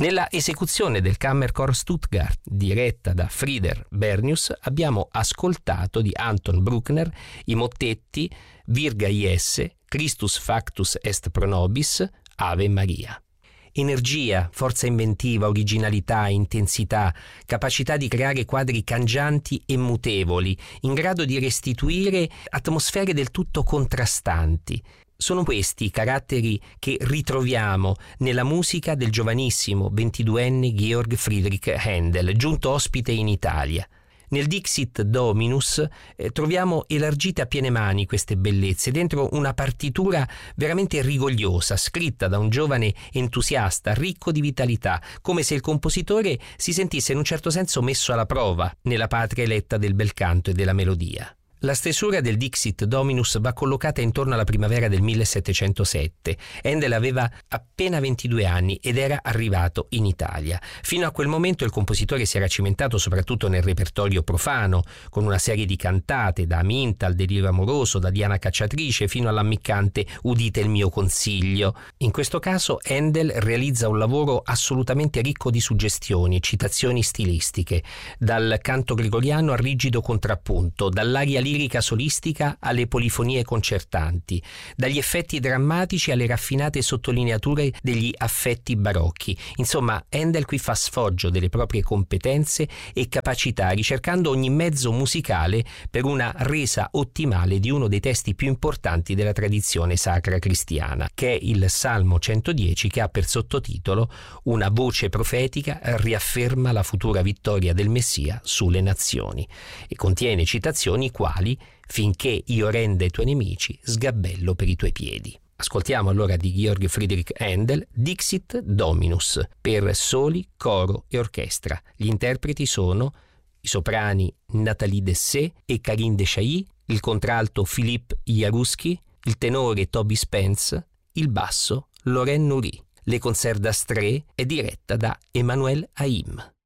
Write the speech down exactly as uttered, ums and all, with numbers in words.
Nella esecuzione del Kammerchor Stuttgart, diretta da Frieder Bernius, abbiamo ascoltato di Anton Bruckner i mottetti Virga Ies, Christus Factus est pro nobis, Ave Maria. Energia, forza inventiva, originalità, intensità, capacità di creare quadri cangianti e mutevoli, in grado di restituire atmosfere del tutto contrastanti. Sono questi i caratteri che ritroviamo nella musica del giovanissimo ventiduenne Georg Friedrich Händel, giunto ospite in Italia. Nel Dixit Dominus eh, troviamo elargite a piene mani queste bellezze dentro una partitura veramente rigogliosa, scritta da un giovane entusiasta, ricco di vitalità, come se il compositore si sentisse in un certo senso messo alla prova nella patria eletta del bel canto e della melodia. La stesura del Dixit Dominus va collocata intorno alla primavera del millesettecentosette. Händel aveva appena ventidue anni ed era arrivato in Italia. Fino a quel momento il compositore si era cimentato soprattutto nel repertorio profano, con una serie di cantate, da Aminta al Delirio amoroso, da Diana cacciatrice fino all'ammiccante Udite il mio consiglio. In questo caso Händel realizza un lavoro assolutamente ricco di suggestioni e citazioni stilistiche, dal canto gregoriano al rigido contrappunto, dall'aria lirica solistica alle polifonie concertanti, dagli effetti drammatici alle raffinate sottolineature degli affetti barocchi. Insomma, Händel qui fa sfoggio delle proprie competenze e capacità, ricercando ogni mezzo musicale per una resa ottimale di uno dei testi più importanti della tradizione sacra cristiana, che è il Salmo centodieci, che ha per sottotitolo Una voce profetica riafferma la futura vittoria del Messia sulle nazioni, e contiene citazioni quali finché io renda i tuoi nemici sgabello per i tuoi piedi. Ascoltiamo allora di Georg Friedrich Händel Dixit Dominus per soli, coro e orchestra. Gli interpreti sono i soprani Nathalie Dessay e Karine Dechailly, il contralto Philippe Jaruski, il tenore Toby Spence, il basso Laurent Noury. Le Concert d'Astrée è diretta da Emmanuel Haïm.